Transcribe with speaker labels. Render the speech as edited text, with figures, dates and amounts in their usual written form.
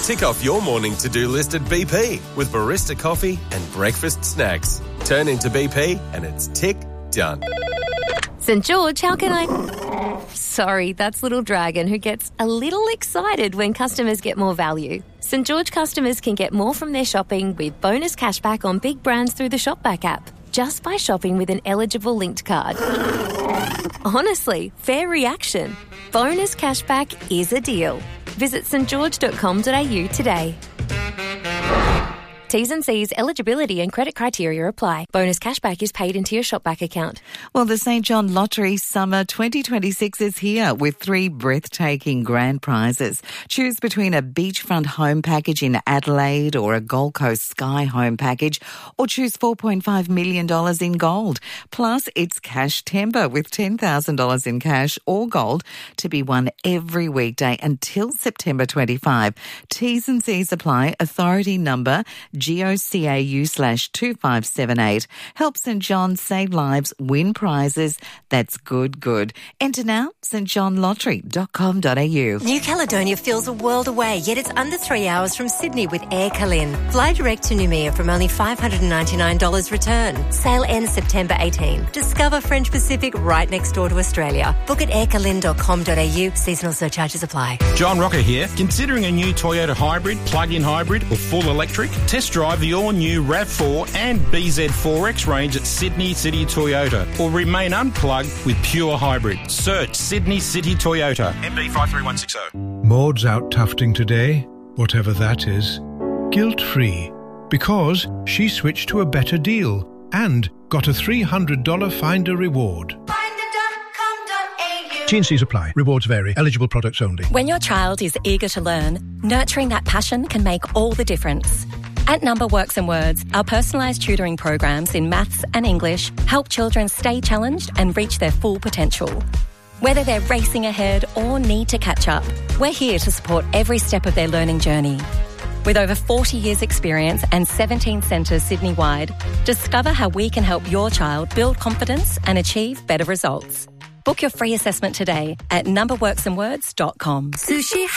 Speaker 1: Tick off your morning to-do list at BP with barista coffee and breakfast snacks. Turn into BP and it's tick done.
Speaker 2: St George, how can I... Sorry, that's Little Dragon who gets a little excited when customers get more value. St George customers can get more from their shopping with bonus cashback on big brands through the Shopback app, just by shopping with an eligible linked card. Honestly, fair reaction. Bonus cashback is a deal. Visit stgeorge.com.au today. T's and C's, eligibility and credit criteria apply. Bonus cashback is paid into your Shopback account.
Speaker 3: Well, the St John Lottery Summer 2026 is here with 3 breathtaking grand prizes. Choose between a beachfront home package in Adelaide or a Gold Coast Sky home package, or choose $4.5 million in gold. Plus, it's Cash Timber with $10,000 in cash or gold to be won every weekday until September 25. T's and C's apply. Authority number GOCAU/2578. Help St John save lives, win prizes. That's good. Enter now, stjohnlottery.com.au.
Speaker 4: New Caledonia feels a world away, yet it's under 3 hours from Sydney with Air Calin. Fly direct to Noumea from only $599 return. Sail ends September 18. Discover French Pacific right next door to Australia. Book at aircalin.com.au. Seasonal surcharges apply.
Speaker 5: John Rocker here. Considering a new Toyota hybrid, plug-in hybrid or full electric? Test drive the all-new RAV4 and BZ4X range at Sydney City Toyota, or remain unplugged with pure hybrid. Search Sydney City Toyota. MB 53160.
Speaker 6: Maud's out tufting today, whatever that is, guilt-free, because she switched to a better deal and got a $300 Finder reward. T&Cs apply. Rewards vary. Eligible products only.
Speaker 7: When your child is eager to learn, nurturing that passion can make all the difference. At Number Works and Words, our personalised tutoring programs in maths and English help children stay challenged and reach their full potential. Whether they're racing ahead or need to catch up, we're here to support every step of their learning journey. With over 40 years' experience and 17 centres Sydney-wide, discover how we can help your child build confidence and achieve better results. Book your free assessment today at numberworksandwords.com.
Speaker 4: Sushi